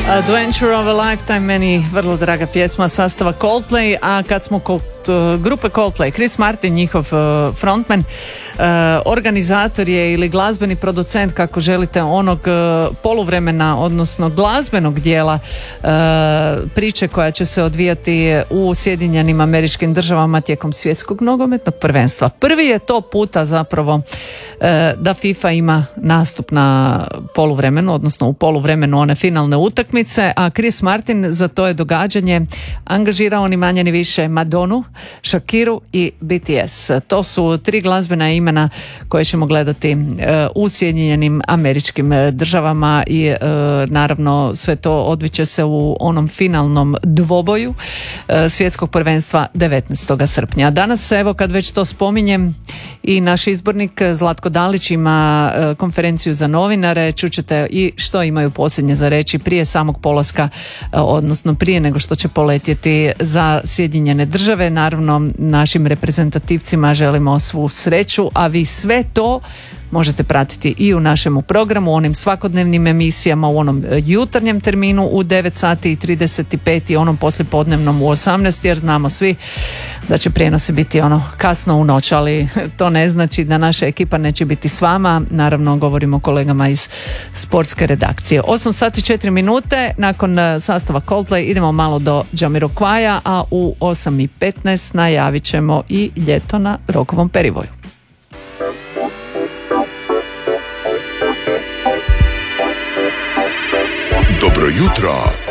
Adventure of a Lifetime, meni vrlo draga pjesma sastava Coldplay, a kad smo kod grupe Coldplay, Chris Martin, njihov frontman, organizator je ili glazbeni producent, kako želite, onog poluvremena, odnosno glazbenog dijela priče koja će se odvijati u Sjedinjenim Američkim Državama tijekom svjetskog nogometnog prvenstva. Prvi je to puta zapravo da FIFA ima nastup na poluvremenu, odnosno u poluvremenu one finalne utakmice, a Chris Martin za to je događanje angažirao ni manje ni više Madonu, Shakiru i BTS. To su tri glazbena imena koje ćemo gledati u Sjedinjenim Američkim Državama i naravno sve to odviće se u onom finalnom dvoboju svjetskog prvenstva 19. srpnja. Danas, evo, kad već to spominjem, i naš izbornik Zlatko Dalić ima konferenciju za novinare, čućete i što imaju posljednje za reći prije samog polaska, odnosno prije nego što će poletjeti za Sjedinjene Države. Naravno, našim reprezentativcima želimo svu sreću, a vi sve to možete pratiti i u našemu programu, onim svakodnevnim emisijama, u onom jutarnjem terminu u 9 sati i 35 i onom poslijepodnevnom u 18, jer znamo svi da će prijenosi biti kasno u noć, ali to ne znači da naša ekipa neće biti s vama. Naravno, govorimo o kolegama iz sportske redakcije. 8 sati 4 minute, nakon sastava Coldplay idemo malo do Jamiroquaia, a u 8:15 najavit ćemo i ljeto na Rokovom perivoju. Dobro jutro